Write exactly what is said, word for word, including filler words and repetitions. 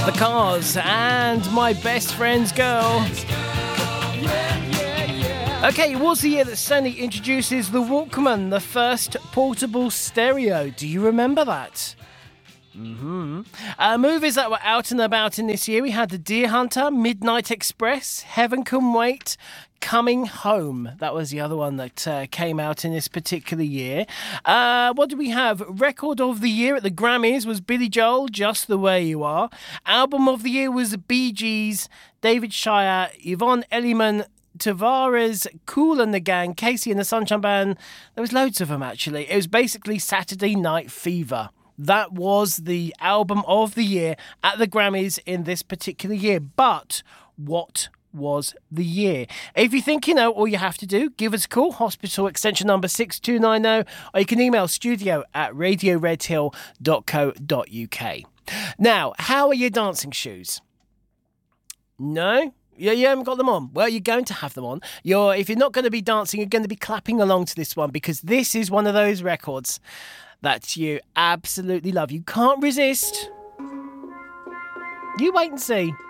The Cars and My Best Friend's Girl. Okay, it was the year that Sony introduces the Walkman, the first portable stereo. Do you remember that? Mm-hmm. Uh, movies that were out and about in this year, we had The Deer Hunter, Midnight Express, Heaven Can Wait, Coming Home. That was the other one that uh, came out in this particular year. Uh, what do we have? Record of the year at the Grammys was Billy Joel, Just the Way You Are. Album of the year was the Bee Gees, David Shire, Yvonne Elliman, Tavares, Kool and the Gang, Casey and the Sunshine Band. There was loads of them, actually. It was basically Saturday Night Fever. That was the album of the year at the Grammys in this particular year. But what was the year? If you think you know, all you have to do, give us a call, hospital extension number six two nine zero, or you can email studio at radio red hill dot co dot uk. Now, how are your dancing shoes? No? Yeah, you haven't got them on. Well, you're going to have them on. You're, if you're not going to be dancing, you're going to be clapping along to this one, because this is one of those records that you absolutely love. You can't resist. You wait and see.